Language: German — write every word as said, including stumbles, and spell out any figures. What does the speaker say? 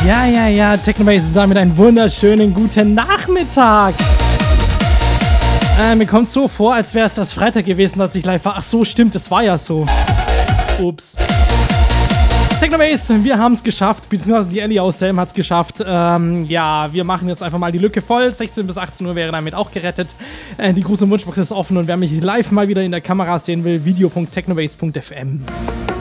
Ja, ja, ja, Technobase, damit einen wunderschönen guten Nachmittag. Äh, mir kommt so vor, als wäre es das Freitag gewesen, dass ich live war. Ach so, stimmt, es war ja so. Ups. Technobase, wir haben es geschafft, beziehungsweise die Ellie aus Selm hat es geschafft. Ähm, ja, wir machen jetzt einfach mal die Lücke voll. sechzehn bis achtzehn Uhr wäre damit auch gerettet. Äh, die Gruß- und Wunschbox ist offen und wer mich live mal wieder in der Kamera sehen will, video punkt technobase punkt f m.